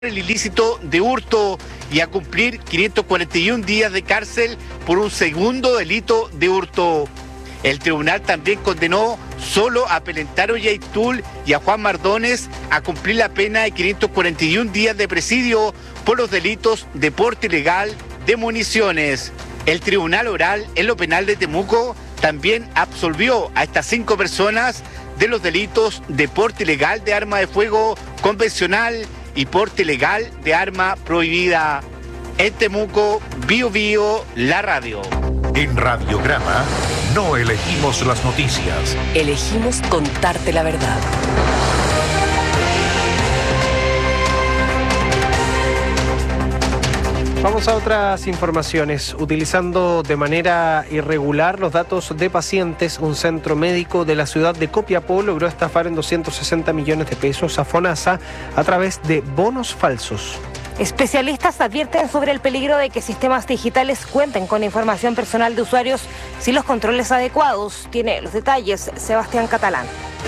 el ilícito de hurto y a cumplir 541 días de cárcel por un segundo delito de hurto. El tribunal también condenó solo a Pelentaro Yaitul y a Juan Mardones a cumplir la pena de 541 días de presidio por los delitos de porte ilegal de municiones. El tribunal oral en lo penal de Temuco también absolvió a estas 5 personas de los delitos de porte ilegal de arma de fuego convencional y porte ilegal de arma prohibida. En Temuco, Bio Bio, la radio. En Radiograma no elegimos las noticias. Elegimos contarte la verdad. Vamos a otras informaciones. Utilizando de manera irregular los datos de pacientes, un centro médico de la ciudad de Copiapó logró estafar en 260 millones de pesos a FONASA a través de bonos falsos. Especialistas advierten sobre el peligro de que sistemas digitales cuenten con información personal de usuarios sin los controles adecuados. Tiene los detalles Sebastián Catalán.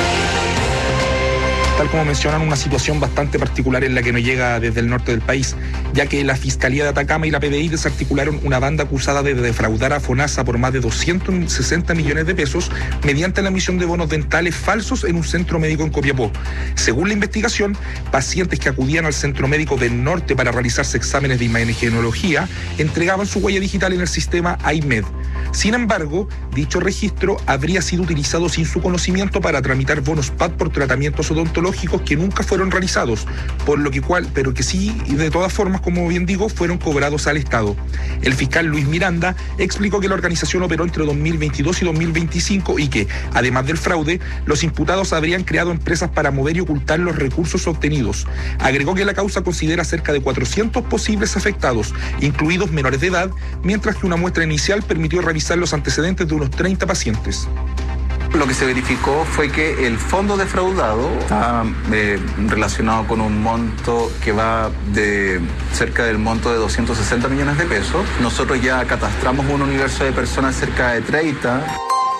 Tal como mencionan, una situación bastante particular en la que nos llega desde el norte del país, ya que la Fiscalía de Atacama y la PDI desarticularon una banda acusada de defraudar a FONASA por más de 260 millones de pesos mediante la emisión de bonos dentales falsos en un centro médico en Copiapó. Según la investigación, pacientes que acudían al centro médico del norte para realizarse exámenes de imagenología entregaban su huella digital en el sistema AIMED. Sin embargo, dicho registro habría sido utilizado sin su conocimiento para tramitar bonos PAD por tratamientos odontológicos que nunca fueron realizados, pero que sí, y de todas formas, como bien digo, fueron cobrados al Estado. El fiscal Luis Miranda explicó que la organización operó entre 2022 y 2025 y que, además del fraude, los imputados habrían creado empresas para mover y ocultar los recursos obtenidos. Agregó que la causa considera cerca de 400 posibles afectados, incluidos menores de edad, mientras que una muestra inicial permitió revisar los antecedentes de unos 30 pacientes. Lo que se verificó fue que el fondo defraudado está relacionado con un monto que va de cerca del monto de 260 millones de pesos. Nosotros ya catastramos un universo de personas cerca de 30.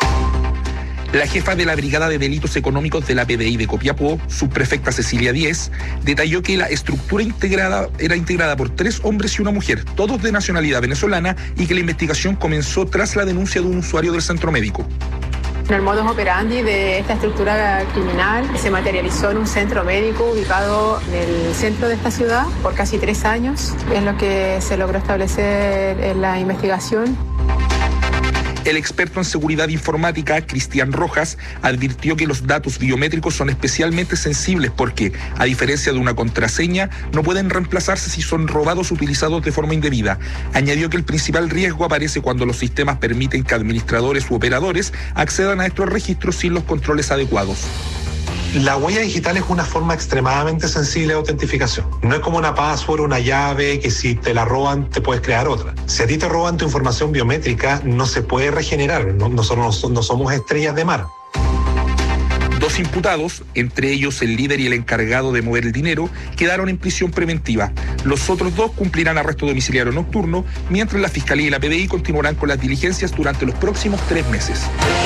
La jefa de la Brigada de Delitos Económicos de la PDI de Copiapó, subprefecta Cecilia Díez, detalló que la estructura era integrada por 3 hombres y una mujer, todos de nacionalidad venezolana, y que la investigación comenzó tras la denuncia de un usuario del centro médico. El modus operandi de esta estructura criminal se materializó en un centro médico ubicado en el centro de esta ciudad por casi 3 años. Es lo que se logró establecer en la investigación. El experto en seguridad informática, Cristian Rojas, advirtió que los datos biométricos son especialmente sensibles porque, a diferencia de una contraseña, no pueden reemplazarse si son robados o utilizados de forma indebida. Añadió que el principal riesgo aparece cuando los sistemas permiten que administradores u operadores accedan a estos registros sin los controles adecuados. La huella digital es una forma extremadamente sensible de autentificación. No es como una password, una llave, que si te la roban te puedes crear otra. Si a ti te roban tu información biométrica, no se puede regenerar. Nosotros no somos estrellas de mar. 2 imputados, entre ellos el líder y el encargado de mover el dinero, quedaron en prisión preventiva. Los otros 2 cumplirán arresto domiciliario nocturno, mientras la Fiscalía y la PDI continuarán con las diligencias durante los próximos 3 meses.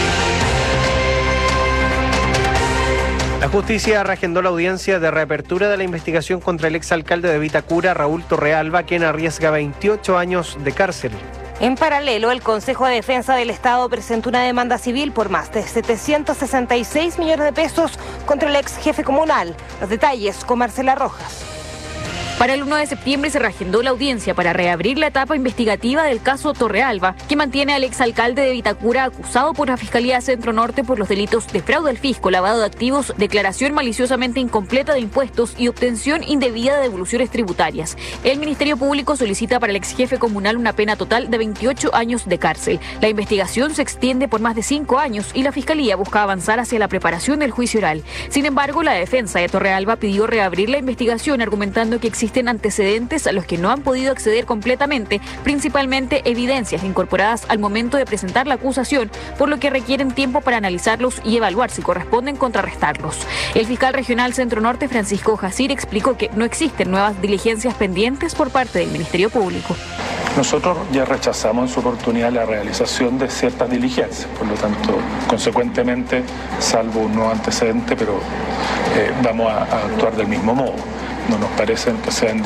La justicia reagendó la audiencia de reapertura de la investigación contra el exalcalde de Vitacura, Raúl Torrealba, quien arriesga 28 años de cárcel. En paralelo, el Consejo de Defensa del Estado presentó una demanda civil por más de 766 millones de pesos contra el ex jefe comunal. Los detalles con Marcela Rojas. Para el 1 de septiembre se reagendó la audiencia para reabrir la etapa investigativa del caso Torrealba, que mantiene al exalcalde de Vitacura acusado por la Fiscalía Centro Norte por los delitos de fraude al fisco, lavado de activos, declaración maliciosamente incompleta de impuestos y obtención indebida de devoluciones tributarias. El Ministerio Público solicita para el exjefe comunal una pena total de 28 años de cárcel. La investigación se extiende por más de 5 años y la Fiscalía busca avanzar hacia la preparación del juicio oral. Sin embargo, la defensa de Torrealba pidió reabrir la investigación argumentando que existen antecedentes a los que no han podido acceder completamente, principalmente evidencias incorporadas al momento de presentar la acusación, por lo que requieren tiempo para analizarlos y evaluar si corresponden contrarrestarlos. El fiscal regional Centro Norte, Francisco Jacir, explicó que no existen nuevas diligencias pendientes por parte del Ministerio Público. Nosotros ya rechazamos en su oportunidad la realización de ciertas diligencias, por lo tanto, consecuentemente, salvo un nuevo antecedente, pero vamos a actuar del mismo modo. no nos parecen que sean